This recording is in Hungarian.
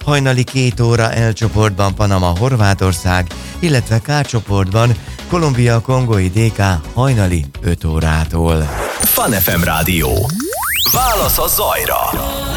hajnali 2 óra L csoportban Panama, Horvátország, illetve K csoportban Kolumbia, Kongói DK hajnali 5 órától. Fun FM Rádió. Válasz a zajra.